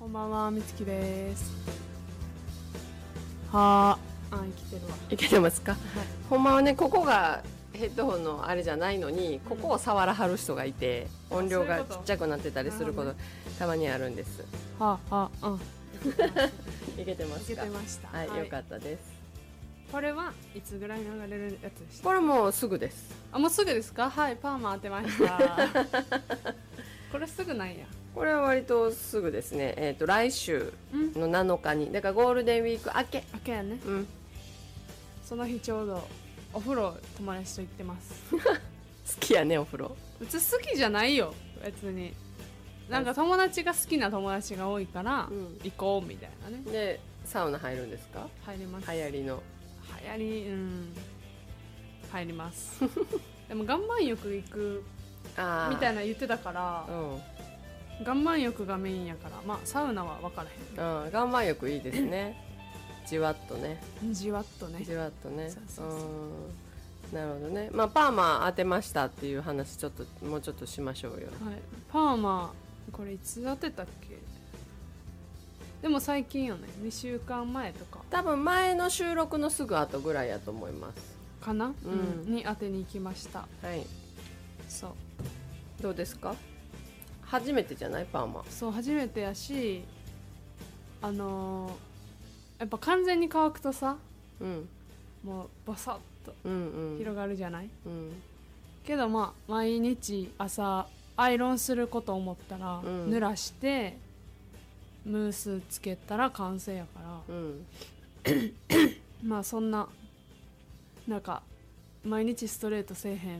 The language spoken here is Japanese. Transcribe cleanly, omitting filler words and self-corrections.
んばんは、みつきです。はあ、生きてるわ。 いけてますか、 はい、 ほんまはね、ここがヘッドホンのあれじゃないのに、ここを触らはる人がいて、音量がちっちゃくなってたりすることたまにあるんです。 はあ、うん。 いけてますか？ いけてました。 はい、よかったです。 これはいつぐらい流れるやつでした？ これもうすぐです。 あ、もうすぐですか？はい、パーマ当てました。これすぐなんや。 これは割とすぐですね。来週の7日に、だからゴールデンウィーク明け。 明けやね。 うん。 その日ちょうどお風呂友達と行ってます。 好きやね、お風呂。 うち好きじゃないよ、別に。なんか友達が好きな友達が多いから、行こうみたいなね。 で、サウナ入るんですか？ 入ります。 流行りの。 流行り、入ります。でも岩盤浴行くみたいな言ってたから、岩盤浴がメインやから、まあサウナは分からへん。 岩盤浴いいですね。じわっとね。 じわっとね。 じわっとね。 そうそうそう。 なるほどね。まあパーマ当てましたっていう話もうちょっとしましょうよ。 はい。パーマこれいつ当てたっけ？でも最近よね。2週間前とか。 多分前の収録のすぐ後ぐらいやと思います。 かな？に当てに行きました。 はい。 そう。 どうですか？初めてじゃない？パーマ。 そう、初めてやし、やっぱ完全に乾くとさ、もうバサッと広がるじゃない？けどまあ毎日朝アイロンすること思ったら、濡らしてムースつけたら完成やから、まあそんななんか毎日ストレートせえへん